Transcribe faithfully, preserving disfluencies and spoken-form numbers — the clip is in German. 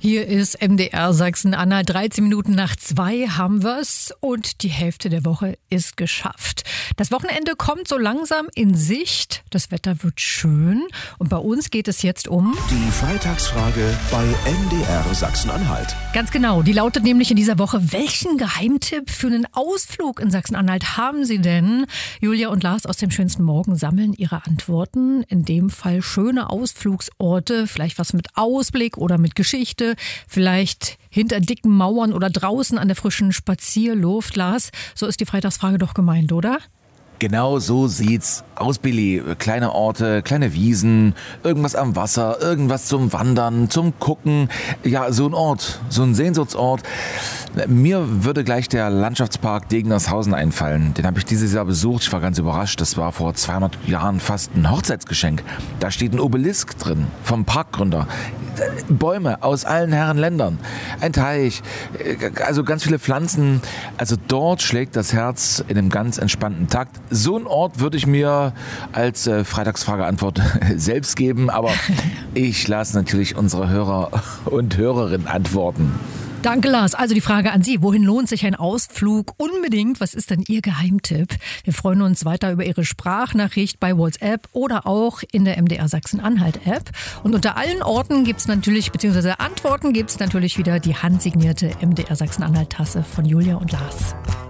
Hier ist M D R Sachsen-Anhalt. dreizehn Minuten nach zwei haben wir's und die Hälfte der Woche ist geschafft. Das Wochenende kommt so langsam in Sicht. Das Wetter wird schön und bei uns geht es jetzt um... Die Freitagsfrage bei M D R Sachsen-Anhalt. Ganz genau, die lautet nämlich in dieser Woche: Welchen Geheimtipp für einen Ausflug in Sachsen-Anhalt haben Sie denn? Julia und Lars aus dem schönsten Morgen sammeln ihre Antworten. In dem Fall schöne Ausflugsorte, vielleicht was mit Ausblick oder mit Geschichte, vielleicht hinter dicken Mauern oder draußen an der frischen Spazierluft. Lars, so ist die Freitagsfrage doch gemeint, oder? Genau so sieht's aus, Billy. Kleine Orte, kleine Wiesen, irgendwas am Wasser, irgendwas zum Wandern, zum Gucken. Ja, so ein Ort, so ein Sehnsuchtsort. Mir würde gleich der Landschaftspark Degenershausen einfallen. Den habe ich dieses Jahr besucht. Ich war ganz überrascht. Das war vor zweihundert Jahren fast ein Hochzeitsgeschenk. Da steht ein Obelisk drin vom Parkgründer. Bäume aus allen Herren Ländern. Ein Teich, also ganz viele Pflanzen. Also dort schlägt das Herz in einem ganz entspannten Takt. So einen Ort würde ich mir als äh, Freitagsfrage-Antwort selbst geben. Aber ich lasse natürlich unsere Hörer und Hörerinnen antworten. Danke, Lars. Also die Frage an Sie: Wohin lohnt sich ein Ausflug unbedingt? Was ist denn Ihr Geheimtipp? Wir freuen uns weiter über Ihre Sprachnachricht bei WhatsApp oder auch in der M D R Sachsen-Anhalt-App. Und unter allen Orten gibt es natürlich, beziehungsweise Antworten gibt es natürlich wieder die handsignierte M D R Sachsen-Anhalt-Tasse von Julia und Lars.